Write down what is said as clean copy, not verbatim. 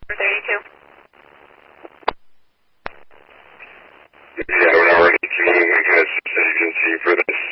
For 32. Yeah, we're already communicating with agency for this